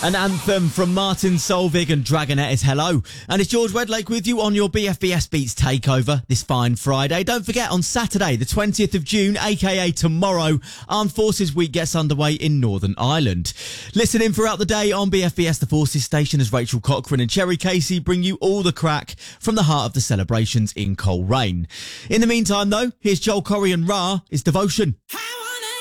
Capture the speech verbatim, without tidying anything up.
An anthem from Martin Solveig and Dragonette is Hello. And it's George Redlake with you on your B F B S Beats takeover this fine Friday. Don't forget, on Saturday, the twentieth of June, aka tomorrow, Armed Forces Week gets underway in Northern Ireland. Listen in throughout the day on B F B S The Forces station as Rachel Cochrane and Cherry Casey bring you all the crack from the heart of the celebrations in Coleraine. In the meantime, though, here's Joel Corry and Ra, is Devotion. How